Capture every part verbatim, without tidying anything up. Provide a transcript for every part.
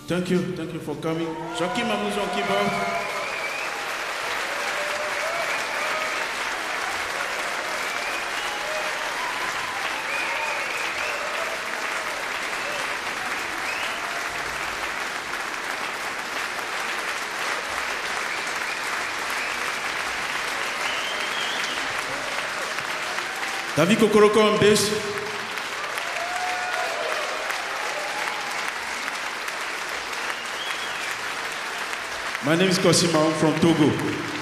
Thank you, thank you for coming. Joachim Mamouzo on keyboard. David Kokoroko on bass. My name is Kosima, I'm from Togo.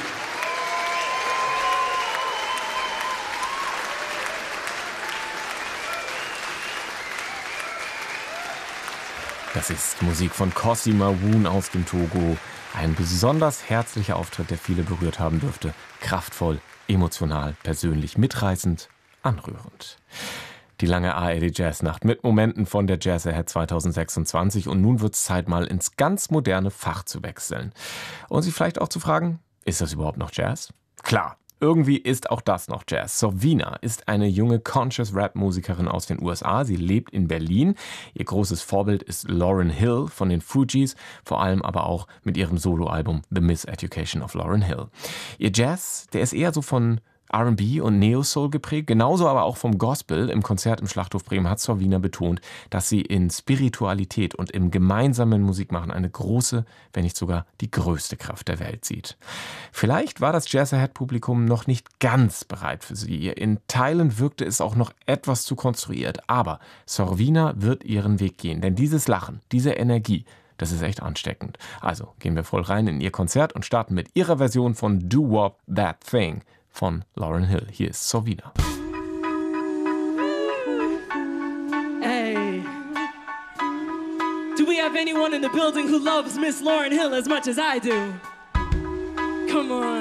Das ist Musik von Cosima Woon aus dem Togo. Ein besonders herzlicher Auftritt, der viele berührt haben dürfte. Kraftvoll, emotional, persönlich, mitreißend, anrührend. Die lange A R D Jazznacht mit Momenten von der Jazz Ahead zwanzig sechsundzwanzig und nun wird es Zeit, mal ins ganz moderne Fach zu wechseln. Und sich vielleicht auch zu fragen, ist das überhaupt noch Jazz? Klar, irgendwie ist auch das noch Jazz. Sovina ist eine junge Conscious-Rap-Musikerin aus den U S A. Sie lebt in Berlin. Ihr großes Vorbild ist Lauryn Hill von den Fugees, vor allem aber auch mit ihrem Soloalbum The Miseducation of Lauryn Hill. Ihr Jazz, der ist eher so von R and B und Neo-Soul geprägt, genauso aber auch vom Gospel. Im Konzert im Schlachthof Bremen hat Sovina betont, dass sie in Spiritualität und im gemeinsamen Musikmachen eine große, wenn nicht sogar die größte Kraft der Welt sieht. Vielleicht war das Jazz Ahead-Publikum noch nicht ganz bereit für sie. In Teilen wirkte es auch noch etwas zu konstruiert, aber Sovina wird ihren Weg gehen, denn dieses Lachen, diese Energie, das ist echt ansteckend. Also gehen wir voll rein in ihr Konzert und starten mit ihrer Version von Do Wop That Thing von Lauryn Hill. Hier ist Sovina. Hey, do we have anyone in the building who loves Miss Lauryn Hill as much as I do? Come on.